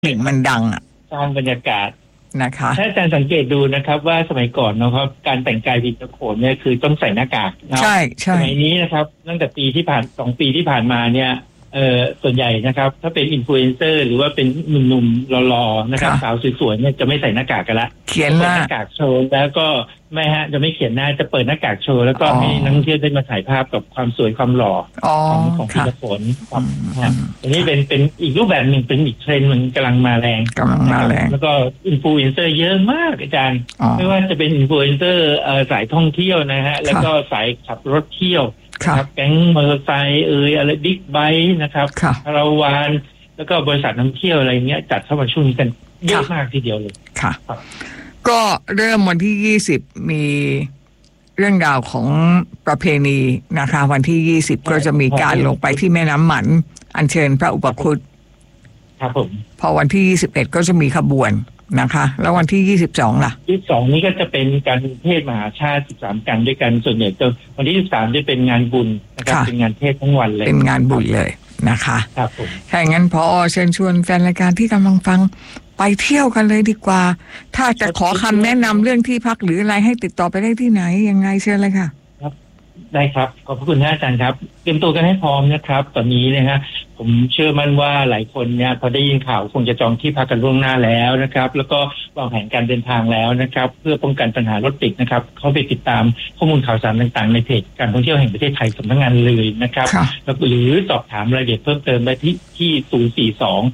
กลิ่นมันดังอ่ะสร้างบรรยากาศนะคะถ้าอาจารย์สังเกตดูนะครับว่าสมัยก่อนนะครับการแต่งกายผีตะโขนเนี่ยคือต้องใส่หน้ากากใช่ใช่สมัยนี้นะครับตั้งแต่ปีที่ผ่าน2 ปีที่ผ่านมาเนี่ยส่วนใหญ่นะครับถ้าเป็นอินฟลูเอนเซอร์หรือว่าเป็นหนุ่มๆหล่อๆนะครับสาวสวยๆเนี่ยจะไม่ใส่หน้ากากกันละเขียนหน้ากากโชว์แล้วก็ไม่ฮะจะไม่เขียนหน้าจะเปิดหน้ากากโชว์แล้วก็ให้นักท่องเที่ยวได้มาถ่ายภาพกับความสวยความหล่อของผีตะโขนอันนี้เป็นอีกรูปแบบหนึ่งเป็นอีกเทรนด์มันกำลังมาแรงแล้วก็อินฟลูเอนเซอร์เยอะมากอาจารย์ไม่ว่าจะเป็นอินฟลูเอนเซอร์สายท่องเที่ยวนะฮะแล้วก็สายขับรถเที่ยวครับแก๊งมอเตอร์ไซค์อะไรบิ๊กไบค์นะครับคาราวานแล้วก็บริษัทนำเที่ยวอะไรเงี้ยจัดเข้ามาช่วงนี้กันเยอะมากทีเดียวเลยค่ะก็เริ่มวันที่20มีเรื่องราวของประเพณีนะคะวันที่20ก็จะมีการลงไปที่แม่น้ำหมันอัญเชิญพระอุปคุตครับผมพอวันที่21ก็จะมีขบวนนะคะแล้ววันที่22ล่ะ 22นี้ก็จะเป็นการเทศมหาชาติ13กันด้วยกันส่วนใหญ่จะวันที่23จะเป็นงานบุญนะครับเป็นงานเทศทั้งวันเลยเป็นงานบุญเลยนะคะครับผมถ้าอย่างนั้นผอ.เชิญชวนแฟนรายการที่กำลังฟังไปเที่ยวกันเลยดีกว่าถ้าจะขอคำแนะนำเรื่องที่พักหรืออะไรให้ติดต่อไปได้ที่ไหนยังไงเชิญเลยค่ะครับได้ครับขอบคุณท่านอาจารย์ครับเตรียมตัวกันให้พร้อมนะครับตอนนี้นะฮะผมเชื่อมั่นว่าหลายคนเนี่ยพอได้ยินข่าวคงจะจองที่พักกันล่วงหน้าแล้วนะครับแล้วก็วางแผนการเดินทางแล้วนะครับเพื่อป้องกันปัญหารถติดนะครับเข้าไปติดตามข้อมูลข่าวสารต่างๆในเพจการท่องเที่ยวแห่งประเทศไทยสำนักงานเลยนะครับแล้วหรือสอบถามรายละเอียดเพิ่มเติมได้ที่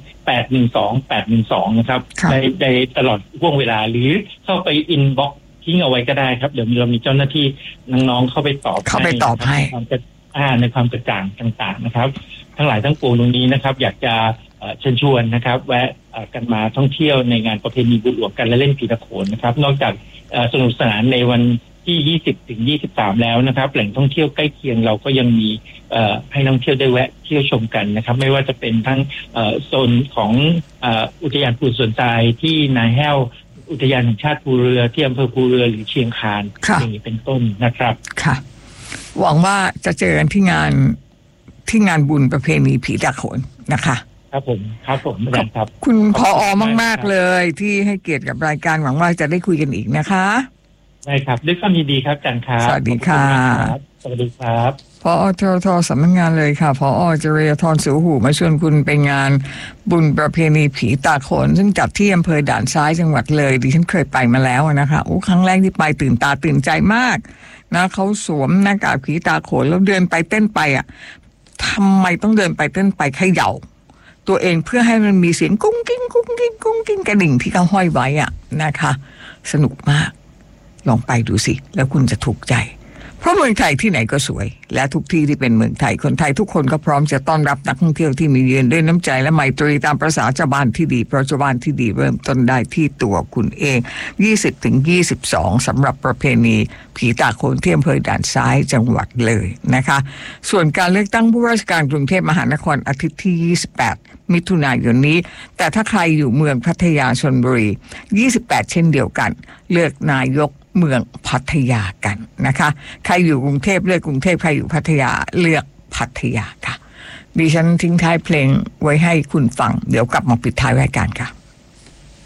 042-812-812นะครับในตลอดช่วงเวลาหรือเข้าไปอินบ็อกซ์ทิ้งเอาไว้ก็ได้ครับเดี๋ยวเรามีเจ้าหน้าที่น้องๆเข้าไปตอบให้ในความกระจ่างต่างๆนะครับทั้งหลายทั้งปวงตรงนี้นะครับอยากจะเชิญชวนนะครับแวะกันมาท่องเที่ยวในงานประเพณีบุญหลวงกันและเล่นผีตะโขนนะครับนอกจากสนุกสนานในวันที่20 ถึง 23แล้วนะครับแหล่งท่องเที่ยวใกล้เคียงเราก็ยังมีให้นักท่องเที่ยวได้แวะเที่ยวชมกันนะครับไม่ว่าจะเป็นทั้งโซนของอุทยานภูสวนทรายที่นาแห้วอุทยานแห่งชาติภูเรือที่อำเภอภูเรือหรือเชียงคานอย่างนี้เป็นต้นนะครับค่ะหวังว่าจะเจอกันที่งานบุญประเพณีผีตะโขนนะคะครับผมครับคุณผอ.มากๆเลยที่ให้เกียรติกับรายการหวังว่าจะได้คุยกันอีกนะคะได้ครับด้วยความยินดีครับอาจารย์ครับสวัสดีค่ะสวัสดีครับผอ.ทท.สำนักงานเลยค่ะผอ.เจริญธรสุหูมาชวนคุณไปงานบุญประเพณีผีตาโขนซึ่งจัดที่อำเภอด่านซ้ายจังหวัดเลยดิฉันเคยไปมาแล้วนะคะครั้งแรกที่ไปตื่นตาตื่นใจมากนะเขาสวมหน้ากากผีตาโขนแล้วเดินไปเต้นไปอ่ะทำไมต้องเดินไปเต้นไปเขย่าตัวเองเพื่อให้มันมีเสียงกุ้งกิ้งกุ้งกิ้งกุ้งกิ้งกระดิ่งที่เขาห้อยไว้อ่ะนะคะสนุกมากลองไปดูสิแล้วคุณจะถูกใจเพราะเมืองไทยที่ไหนก็สวยและทุกที่ที่เป็นเมืองไทยคนไทยทุกคนก็พร้อมจะต้อนรับนักท่องเที่ยวที่มีเยือนด้วยน้ำใจและไมตรีตามประสาเจ้าบ้านที่ดีเพราะเจ้าบ้านที่ดีเริ่มต้นได้ที่ตัวคุณเอง20 ถึง 22สำหรับประเพณีผีตาโขนที่อำเภอด่านซ้ายจังหวัดเลยนะคะส่วนการเลือกตั้งผู้ว่าราชการกรุงเทพมหานครอาทิตย์ที่28มิถุนายนนี้แต่ถ้าใครอยู่เมืองพัทยาชลบุรี28เช่นเดียวกันเลือกนายกเมืองพัทยากันนะคะใครอยู่กรุงเทพเลือกกรุงเทพใครอยู่พัทยาเลือกพัทยาค่ะดิฉันทิ้งท้ายเพลงไว้ให้คุณฟังเดี๋ยวกลับมาปิดท้ายรายการค่ะ